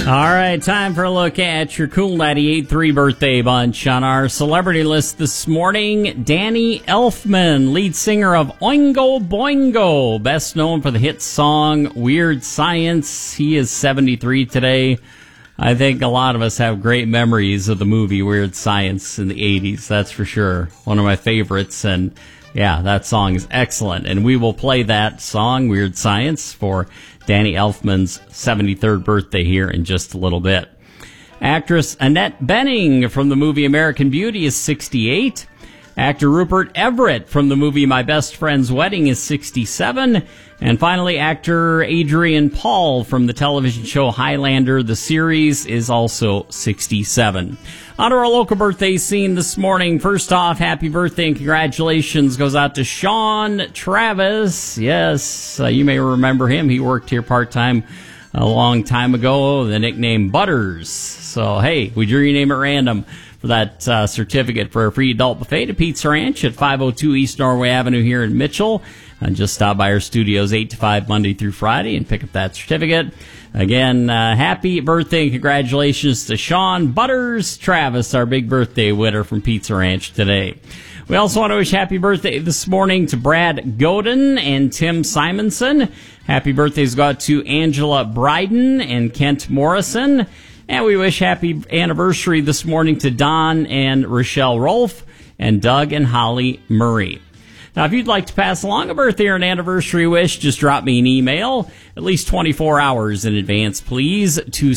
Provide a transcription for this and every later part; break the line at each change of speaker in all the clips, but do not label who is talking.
All right, time for a look at your Cool 98.3 birthday bunch. On our celebrity list this morning, Danny Elfman, lead singer of Oingo Boingo, best known for the hit song Weird Science. He is 73 today. I think a lot of us have great memories of the movie Weird Science in the 80s, that's for sure. One of my favorites, and yeah, that song is excellent. And we will play that song, Weird Science, for Danny Elfman's 73rd birthday here in just a little bit. Actress Annette Bening from the movie American Beauty is 68. Actor Rupert Everett from the movie My Best Friend's Wedding is 67. And finally, actor Adrian Paul from the television show Highlander, the series, is also 67. On to our local birthday scene this morning. First off, happy birthday and congratulations goes out to Sean Travis. Yes, you may remember him. He worked here part-time a long time ago, the nickname Butters. So, hey, we drew your name at random for that certificate for a free adult buffet to Pizza Ranch at 502 East Norway Avenue here in Mitchell. Just stop by our studios 8 to 5 Monday through Friday and pick up that certificate. Again, happy birthday and congratulations to Sean Butters Travis, our big birthday winner from Pizza Ranch today. We also want to wish happy birthday this morning to Brad Godin and Tim Simonson. Happy birthdays go out to Angela Bryden and Kent Morrison. And we wish happy anniversary this morning to Don and Rochelle Rolfe and Doug and Holly Murray. Now, if you'd like to pass along a birthday or an anniversary wish, just drop me an email at least 24 hours in advance, please, to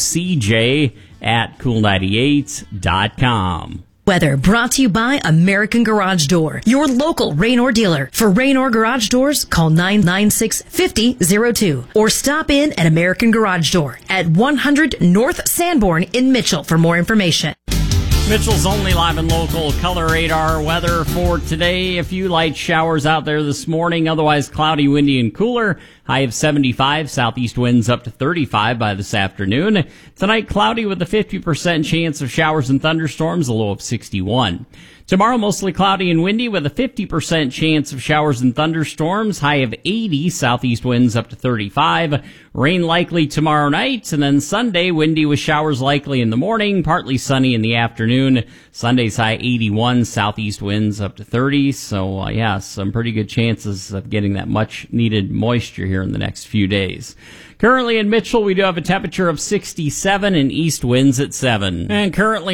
cj@cool98.com.
Weather brought to you by American Garage Door, your local Raynor dealer. For Raynor Garage Doors, call 996-5002 or stop in at American Garage Door at 100 North Sanborn in Mitchell for more information.
Mitchell's only live and local color radar weather for today. A few light showers out there this morning, otherwise cloudy, windy, and cooler. High of 75, southeast winds up to 35 by this afternoon. Tonight, cloudy with a 50% chance of showers and thunderstorms, a low of 61. Tomorrow, mostly cloudy and windy with a 50% chance of showers and thunderstorms, high of 80, southeast winds up to 35. Rain likely tomorrow night, and then Sunday, windy with showers likely in the morning, partly sunny in the afternoon. Sunday's high 81, southeast winds up to 30. So, some pretty good chances of getting that much needed moisture here in the next few days. Currently in Mitchell, we do have a temperature of 67 and east winds at 7. And currently